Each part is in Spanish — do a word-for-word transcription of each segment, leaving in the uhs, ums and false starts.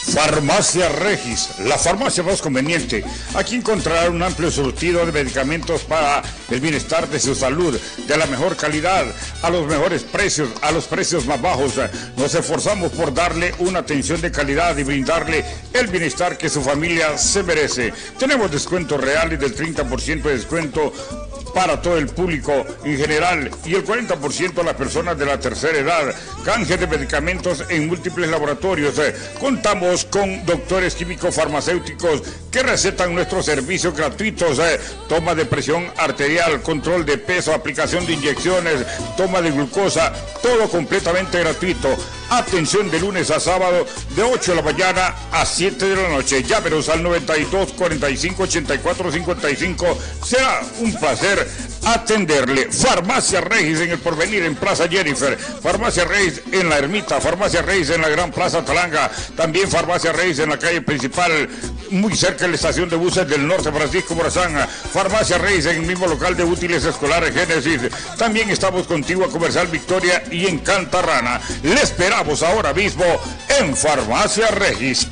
Farmacia Regis, la farmacia más conveniente. Aquí encontrará un amplio surtido de medicamentos para el bienestar de su salud, de la mejor calidad, a los mejores precios, a los precios más bajos. Nos esforzamos por darle una atención de calidad y brindarle el bienestar que su familia se merece. Tenemos descuentos reales del treinta por ciento de descuento para todo el público en general y el cuarenta por ciento a las personas de la tercera edad. Canje de medicamentos en múltiples laboratorios. Eh, contamos con doctores químicos farmacéuticos que recetan nuestros servicios gratuitos. Eh, toma de presión arterial, control de peso, aplicación de inyecciones, toma de glucosa, todo completamente gratuito. Atención de lunes a sábado de ocho de la mañana a siete de la noche. Llámenos al noventa y dos, cuarenta y cinco, ochenta y cuatro, cincuenta y cinco. Será un placer atenderle. Farmacia Regis en el Porvenir, en Plaza Jennifer. Farmacia Regis en la Ermita. Farmacia Regis en la Gran Plaza Talanga. También Farmacia Regis en la calle principal, muy cerca de la estación de buses del norte, Francisco Morazán. Farmacia Regis en el mismo local de útiles escolares Génesis. También estamos contigo a Comercial Victoria y en Cantarrana. Le esperamos ahora mismo en Farmacia Regis.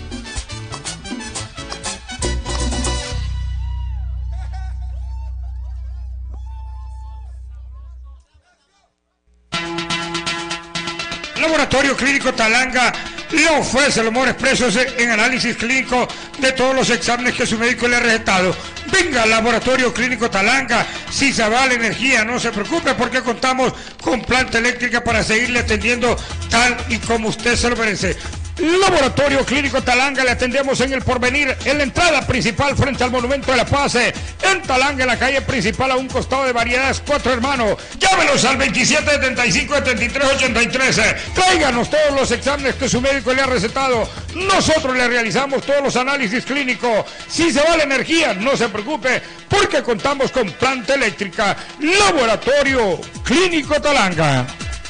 Laboratorio Clínico Talanga le ofrece los mejores precios en análisis clínico de todos los exámenes que su médico le ha recetado. Venga al Laboratorio Clínico Talanga. Si se va la energía, no se preocupe porque contamos con planta eléctrica para seguirle atendiendo tal y como usted se lo merece. Laboratorio Clínico Talanga, le atendemos en el Porvenir, en la entrada principal frente al Monumento de la Paz, en Talanga, en la calle principal a un costado de Variedades Cuatro Hermanos. Llámenos al veintisiete setenta y cinco, setenta y tres ochenta y tres. Tráiganos todos los exámenes que su médico le ha recetado. Nosotros le realizamos todos los análisis clínicos. Si se va la energía, no se preocupe porque contamos con planta eléctrica. Laboratorio Clínico Talanga.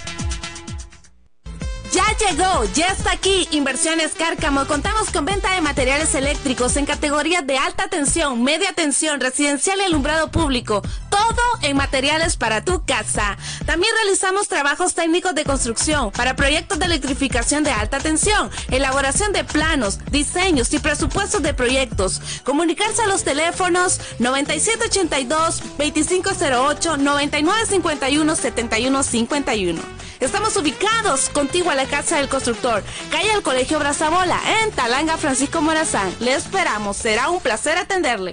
Ya llegó, ya está aquí Inversiones Cárcamo. Contamos con venta de materiales eléctricos en categorías de alta tensión, media tensión, residencial y alumbrado público. Todo en materiales para tu casa. También realizamos trabajos técnicos de construcción para proyectos de electrificación de alta tensión, elaboración de planos, diseños y presupuestos de proyectos. Comunicarse a los teléfonos noventa y siete ochenta y dos, veinticinco cero ocho, noventa y nueve cincuenta y uno, setenta y uno cincuenta y uno. Estamos ubicados contigo a la Casa del Constructor, calle del Colegio Brazabola, en Talanga, Francisco Morazán. Le esperamos, será un placer atenderle.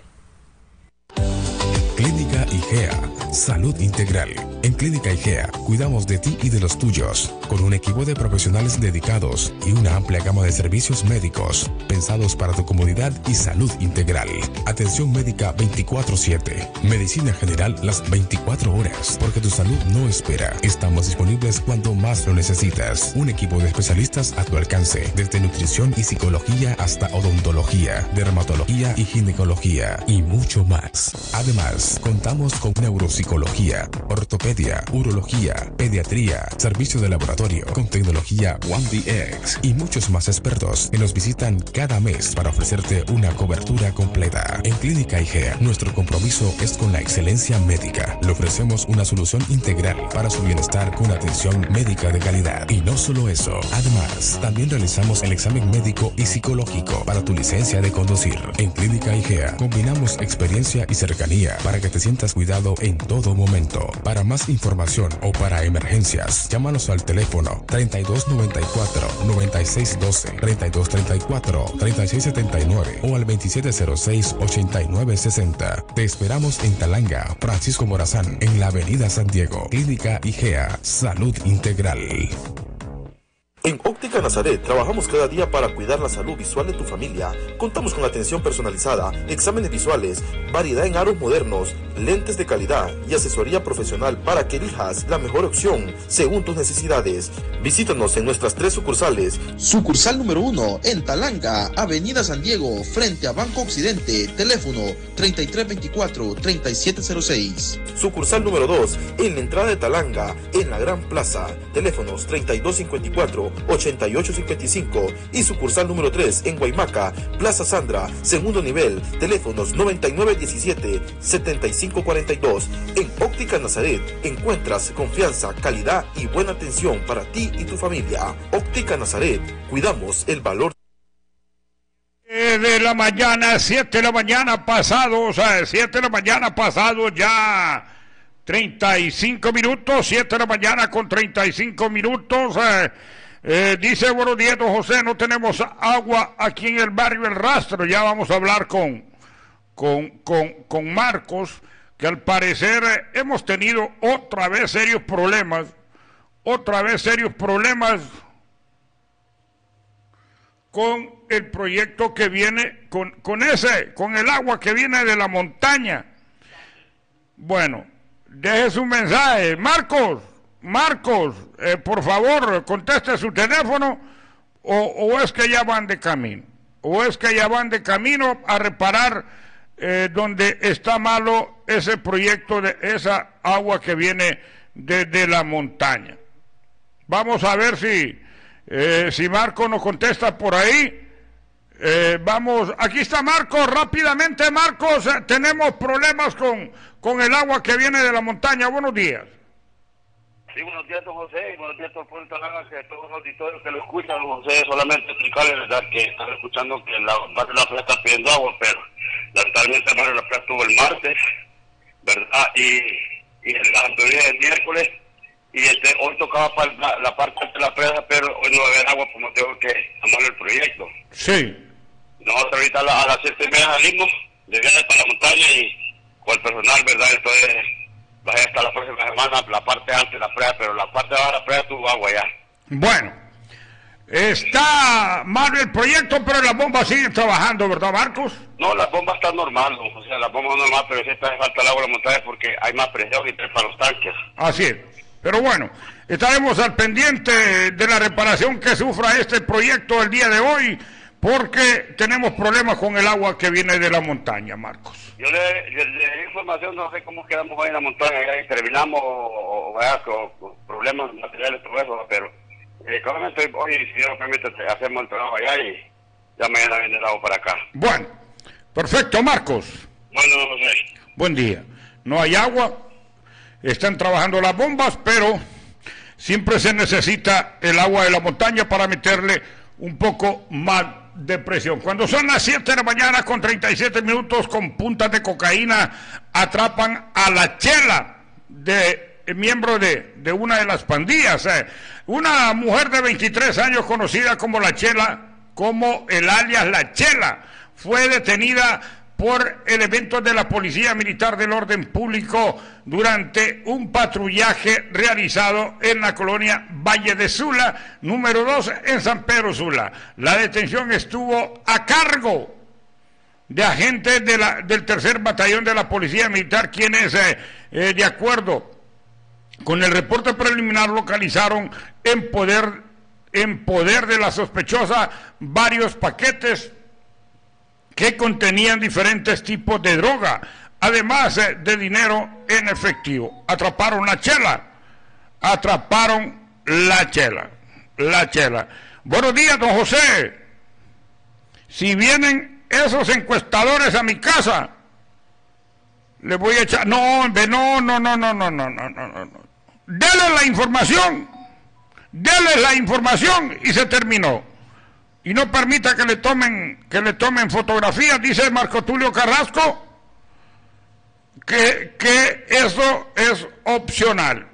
Clínica IGEA, salud integral. En Clínica IGEA cuidamos de ti y de los tuyos, con un equipo de profesionales dedicados y una amplia gama de servicios médicos, pensados para tu comodidad y salud integral. Atención médica veinticuatro siete, medicina general las veinticuatro horas, porque tu salud no espera. Estamos disponibles cuando más lo necesitas. Un equipo de especialistas a tu alcance, desde nutrición y psicología hasta odontología, dermatología y ginecología, y mucho más. Además, contamos con neuropsicología, ortopedia, urología, pediatría, servicio de laboratorio con tecnología One D X y muchos más expertos que nos visitan cada mes para ofrecerte una cobertura completa. En Clínica IGEA, nuestro compromiso es con la excelencia médica. Le ofrecemos una solución integral para su bienestar con atención médica de calidad. Y no solo eso, además, también realizamos el examen médico y psicológico para tu licencia de conducir. En Clínica IGEA combinamos experiencia y cercanía para que te sientas cuidado en todo momento. Para más información o para emergencias, llámanos al teléfono treinta y dos noventa y cuatro, noventa y seis doce, treinta y dos treinta y cuatro, treinta y seis setenta y nueve o al veintisiete cero seis, ochenta y nueve sesenta. Te esperamos en Talanga, Francisco Morazán, en la avenida San Diego. Clínica IGEA, salud integral. En Óptica Nazaret trabajamos cada día para cuidar la salud visual de tu familia. Contamos con atención personalizada, exámenes visuales, variedad en aros modernos, lentes de calidad y asesoría profesional para que elijas la mejor opción según tus necesidades. Visítanos en nuestras tres sucursales. Sucursal número uno en Talanga, Avenida San Diego, frente a Banco Occidente. Teléfono treinta y tres veinticuatro, treinta y siete cero seis. Sucursal número dos en la entrada de Talanga, en la Gran Plaza. Teléfonos treinta y dos cincuenta y cuatro, ochenta y ocho cincuenta y cinco y sucursal número tres en Guaymaca, Plaza Sandra, segundo nivel, teléfonos noventa y nueve diecisiete, setenta y cinco cuarenta y dos. En Óptica Nazaret encuentras confianza, calidad y buena atención para ti y tu familia. Óptica Nazaret, cuidamos el valor. de la mañana, siete de la mañana pasados, siete de la mañana pasados ya treinta y cinco minutos, siete de la mañana con treinta y cinco minutos. Eh, eh, dice, buenos días, don José, no tenemos agua aquí en el barrio El Rastro. Ya vamos a hablar con, con, con, con Marcos, que al parecer eh, hemos tenido otra vez serios problemas, otra vez serios problemas con el proyecto que viene, con, con ese, con el agua que viene de la montaña. Bueno, deje su mensaje. Marcos, Marcos, eh, por favor, conteste su teléfono, o, o es que ya van de camino, o es que ya van de camino a reparar eh, donde está malo ese proyecto de esa agua que viene desde la montaña. Vamos a ver si... Eh, si Marco nos contesta por ahí, eh, vamos, aquí está Marcos, rápidamente Marcos, eh, tenemos problemas con, con el agua que viene de la montaña. Buenos días. Sí, buenos días, don José, y buenos días a todo el pueblo de Talanga, que todos los auditorios que lo escuchan, don José, solamente explicarles, ¿verdad?, que están escuchando que la parte de la playa está pidiendo agua, pero lamentablemente el barrio de la playa estuvo el martes, ¿verdad?, y, y la teoría del miércoles. Y este, hoy tocaba para la, la parte de la presa, pero hoy no va a haber agua, como tengo que amarle el proyecto. Sí. Nosotros ahorita a, la, a las siete y media salimos de viaje para la montaña y con el personal, ¿verdad? Entonces, bajé hasta la próxima semana, la parte antes de la presa, pero la parte de abajo de la presa tuvo agua ya. Bueno, está mal el proyecto, pero las bombas siguen trabajando, ¿verdad, Marcos? No, las bombas están normales, o sea, las bombas son normales, pero siempre hace falta el agua en la montaña porque hay más presión y trepa los tanques. Así es. Pero bueno, estaremos al pendiente de la reparación que sufra este proyecto el día de hoy, porque tenemos problemas con el agua que viene de la montaña, Marcos. Yo le, le, le di información, no sé cómo quedamos hoy en la montaña, ya terminamos o, o, o, con, con problemas materiales, todo eso, pero eh, claramente hoy, si Dios nos permite, hacemos el trabajo allá y ya mañana viene el agua para acá. Bueno, perfecto, Marcos. Bueno, no sé. Buen día. No hay agua. Están trabajando las bombas, pero siempre se necesita el agua de la montaña para meterle un poco más de presión. Cuando son las siete de la mañana con treinta y siete minutos, con puntas de cocaína, atrapan a la Chela, de miembro de, de una de las pandillas. Eh. Una mujer de veintitrés años conocida como la Chela, como el alias La Chela, fue detenida por elementos de la Policía Militar del Orden Público durante un patrullaje realizado en la colonia Valle de Sula, número dos, en San Pedro Sula. La detención estuvo a cargo de agentes de la, del tercer batallón de la Policía Militar, quienes, eh, eh, de acuerdo con el reporte preliminar, localizaron en poder, en poder de la sospechosa varios paquetes que contenían diferentes tipos de droga, además eh, de dinero en efectivo. Atraparon la Chela, atraparon la Chela, la Chela. Buenos días, don José. Si vienen esos encuestadores a mi casa, les voy a echar... No, no, no, no, no, no, no, no, no, no. Denles la información, denles la información y se terminó. Y no permita que le tomen que le tomen fotografías, dice Marco Tulio Carrasco, que, que eso es opcional.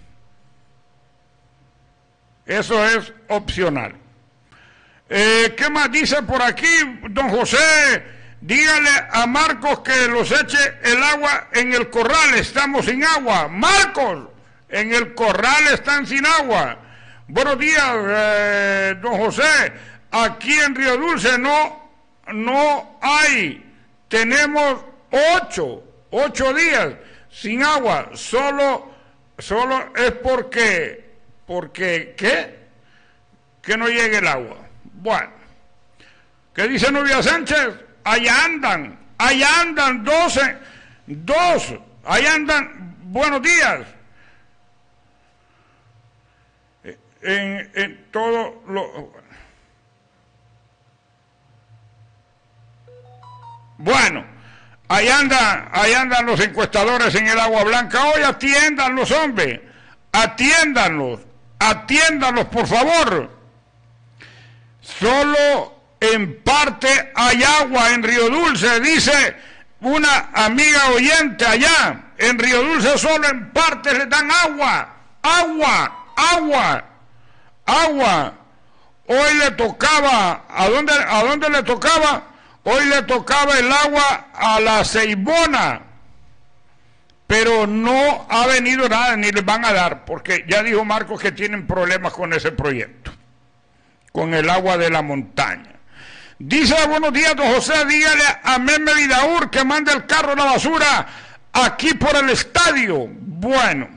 Eso es opcional. Eh, ¿Qué más dice por aquí, don José? Dígale a Marcos que los eche el agua en el corral, estamos sin agua. Marcos, en el corral están sin agua. Buenos días, eh, don José. Aquí en Río Dulce no, no hay, tenemos ocho, ocho días sin agua, solo, solo es porque, porque, ¿qué? Que no llegue el agua. Bueno, ¿qué dice Nubia Sánchez? Allá andan, allá andan doce, dos, allá andan, buenos días. En, en todo lo... Bueno, ahí andan, ahí andan los encuestadores en el Agua Blanca. Hoy atiéndanlos, hombre, atiéndanlos, atiéndanlos, por favor. Solo en parte hay agua en Río Dulce, dice una amiga oyente allá. En Río Dulce solo en parte le dan agua, agua, agua, agua. Hoy le tocaba, ¿a dónde, a dónde le tocaba? Hoy le tocaba el agua a la Ceibona, pero no ha venido nada, ni les van a dar, porque ya dijo Marcos que tienen problemas con ese proyecto, con el agua de la montaña. Dice, buenos días, don José, dígale a Meme Vidaur que mande el carro a la basura aquí por el estadio. Bueno,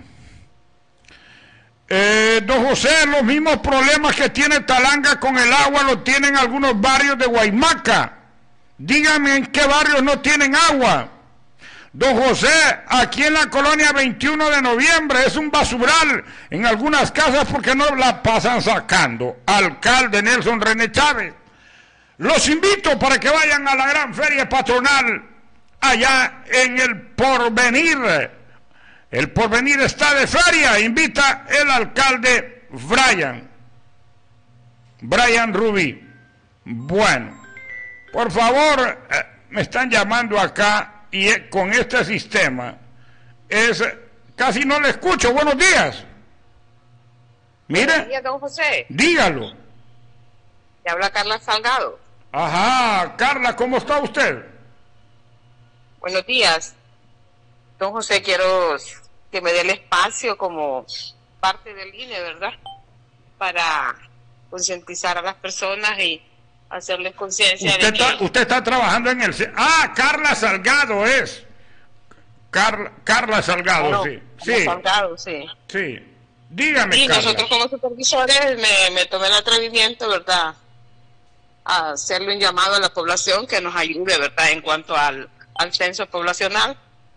eh, don José, los mismos problemas que tiene Talanga con el agua los tienen algunos barrios de Guaymaca. Dígame en qué barrios no tienen agua. Don José, aquí en la colonia veintiuno de noviembre es un basural en algunas casas porque no la pasan sacando. Alcalde Nelson René Chávez. Los invito para que vayan a la gran feria patronal allá en el Porvenir. El Porvenir está de feria, invita el alcalde Brian. Brian Rubí. Bueno. Por favor, eh, me están llamando acá y eh, con este sistema es casi no le escucho. Buenos días. Mire. Buenos días, don José. Dígalo. Te habla Carla Salgado. Ajá, Carla, ¿cómo está usted? Buenos días. Don José, quiero que me dé el espacio como parte del I N E, ¿verdad? Para concientizar a las personas y hacerles conciencia usted de está, que... Usted está trabajando en el... Ah, Carla Salgado es. Carla, Carla Salgado, no, sí. Carla Sí. Salgado, sí. Sí. Dígame, Y Carla. nosotros como supervisores me, me tomé el atrevimiento, ¿verdad?, a hacerle un llamado a la población que nos ayude, ¿verdad?, en cuanto al, al censo poblacional.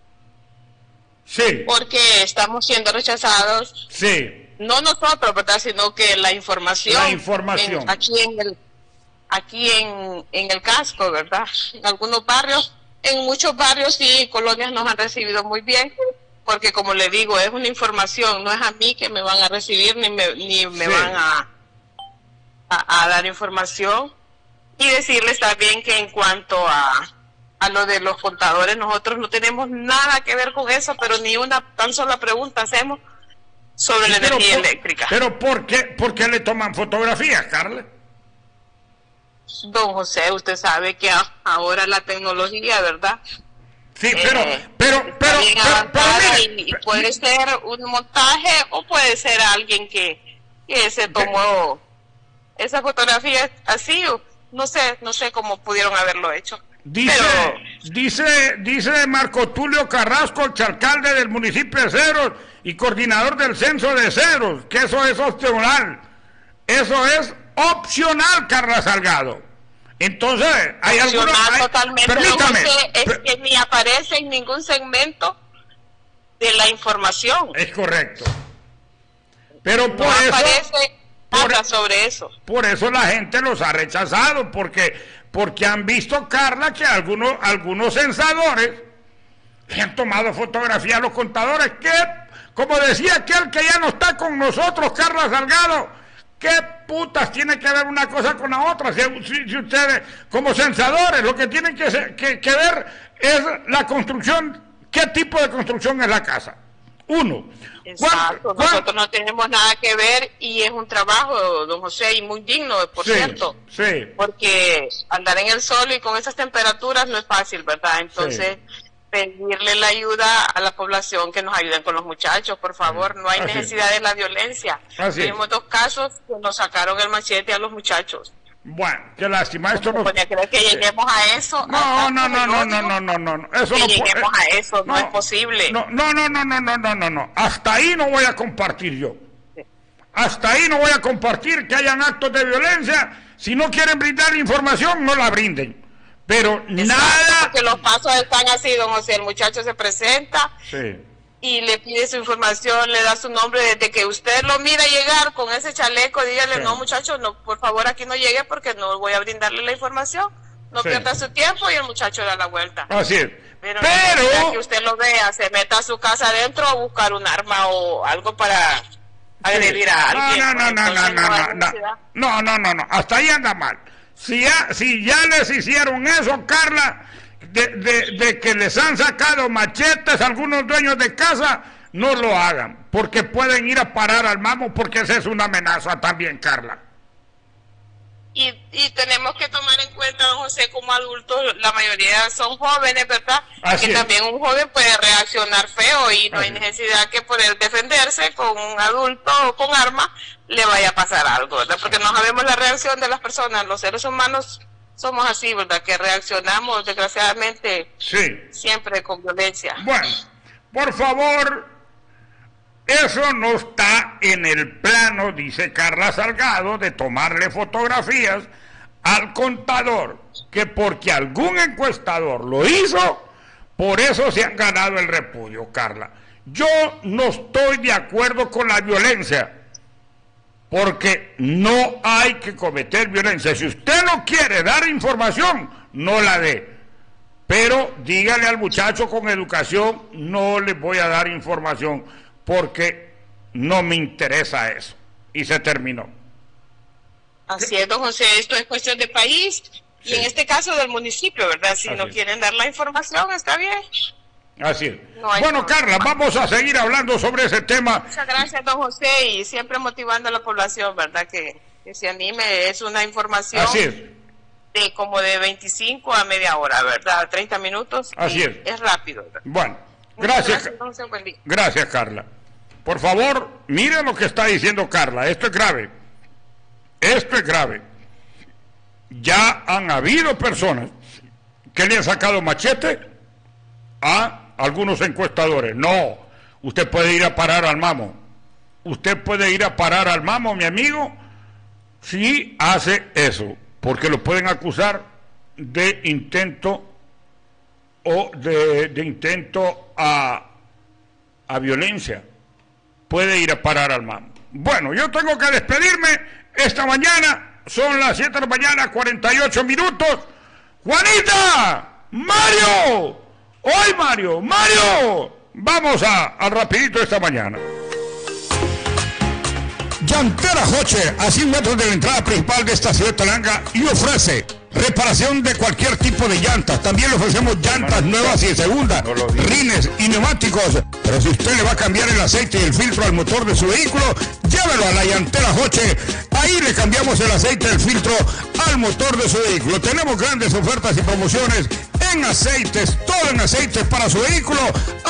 Sí. Porque estamos siendo rechazados. Sí. No nosotros, ¿verdad?, sino que la información. La información. En, aquí en el aquí en, en el casco, ¿verdad? En algunos barrios, en muchos barrios y colonias nos han recibido muy bien, porque como le digo, es una información, no es a mí que me van a recibir ni me, ni me Sí. van a, a, a dar información. Y decirles también que en cuanto a, a lo de los contadores, nosotros no tenemos nada que ver con eso, pero ni una tan sola pregunta hacemos sobre Sí, la pero energía por, eléctrica. Pero ¿por qué, por qué le toman fotografías, Carla? Don José, usted sabe que a, ahora la tecnología, ¿verdad? Sí, Eh, pero, pero, pero, bien pero, pero avanzada mire, y, y puede ser un montaje o puede ser alguien que, que se tomó esa fotografía así, o no sé, no sé cómo pudieron haberlo hecho. dice, pero, dice, dice Marco Tulio Carrasco, alcalde del municipio de Ceros y coordinador del censo de Ceros, que eso es opcional. Eso es opcional, Carla Salgado. Entonces, hay algunos... opcional hay- totalmente, permítame. don José, es per- que ni aparece en ningún segmento de la información. es correcto. Pero por No eso... aparece por- nada sobre eso. Por eso la gente los ha rechazado, porque, porque han visto, Carla, que algunos, algunos censadores le han tomado fotografía a los contadores, que, como decía aquel que ya no está con nosotros, Carla Salgado, ¿qué putas tiene que ver una cosa con la otra? Si, si- si ustedes, como censadores, lo que tienen que, se- que, que ver es la construcción, qué tipo de construcción es la casa. Uno. Exacto, ¿Cuán- cuán- nosotros no tenemos nada que ver y es un trabajo, don José, y muy digno, por Sí, cierto, sí. porque andar en el sol y con esas temperaturas no es fácil, ¿verdad? Entonces, pedirle la ayuda a la población que nos ayuden con los muchachos, por favor, no hay Así es. necesidad de la violencia. Así es. Tuvimos dos casos que nos sacaron el machete a los muchachos. Bueno, qué lástima, esto no... Porque creo que lleguemos a eso. No, a no, no, tanto no, odio, no, no, no, no, no, eso que no lleguemos puede- a eso, no es posible. No, no, no, no, no, no, no, no, no, hasta ahí no voy a compartir yo. Hasta ahí no voy a compartir que hayan actos de violencia. Si no quieren brindar información, no la brinden. Pero Exacto, nada... porque los pasos están así, don José, el muchacho se presenta Sí, y le pide su información, le da su nombre, desde que usted lo mira llegar con ese chaleco, dígale, Sí. no muchacho, no, por favor aquí no llegue porque no voy a brindarle la información, no Sí. pierda su tiempo y el muchacho da la vuelta. así es. Pero, no es Pero... que usted lo vea, se meta a su casa adentro a buscar un arma o algo para agredir a alguien. No, no, no, no, Entonces, no, no, hay no, necesidad. no, no, no, no, hasta ahí anda mal. Si ya, si ya les hicieron eso, Carla, de, de, de que les han sacado machetes a algunos dueños de casa, no lo hagan, porque pueden ir a parar al mamo, porque esa es una amenaza también, Carla. Y, y tenemos que tomar en cuenta, don José, como adultos, la mayoría son jóvenes, ¿verdad? Así que es. también un joven puede reaccionar feo y no Así hay es. necesidad que por él defenderse con un adulto o con arma le vaya a pasar algo, ¿verdad? Porque no sabemos la reacción de las personas. Los seres humanos somos así, ¿verdad? Que reaccionamos, desgraciadamente, Sí. siempre con violencia. Bueno, por favor, eso no está en el plano, dice Carla Salgado, de tomarle fotografías al contador, que porque algún encuestador lo hizo, por eso se han ganado el repudio, Carla. Yo no estoy de acuerdo con la violencia, porque no hay que cometer violencia. Si usted no quiere dar información, no la dé. Pero dígale al muchacho con educación, no le voy a dar información, porque no me interesa eso. Y se terminó. Así es, don José, esto es cuestión de país y Sí. en este caso del municipio, ¿verdad? Si Así no es. quieren dar la información, está bien. Así es. No hay Bueno, problema. Carla, vamos a seguir hablando sobre ese tema. Muchas gracias, don José, y siempre motivando a la población, ¿verdad? Que, que se anime, es una información Así es. de como de veinticinco a media hora, ¿verdad? treinta minutos. Así y es. Es rápido, ¿verdad? Bueno, Muchas gracias. gracias, don José, buen día. Gracias, Carla. Por favor, mire lo que está diciendo Carla. Esto es grave. Esto es grave. Ya han habido personas que le han sacado machete a algunos encuestadores. No, usted puede ir a parar al mamo. Usted puede ir a parar al mamo, mi amigo, si hace eso, porque lo pueden acusar de intento o de, de intento a, a violencia. Puede ir a parar al mamo. Bueno, yo tengo que despedirme esta mañana. Son las siete de la mañana, cuarenta y ocho minutos. ¡Juanita! ¡Mario! ¡Hoy, Mario! ¡Mario! Vamos a, al rapidito esta mañana. Llantera Joche, a cien metros de la entrada principal de esta ciudad de Talanga, y ofrece reparación de cualquier tipo de llantas. También le ofrecemos llantas nuevas y de segunda, rines y neumáticos. Pero si usted le va a cambiar el aceite y el filtro al motor de su vehículo, llévelo a la Llantera Joche. Ahí le cambiamos el aceite y el filtro al motor de su vehículo. Tenemos grandes ofertas y promociones en aceites, todo en aceites para su vehículo.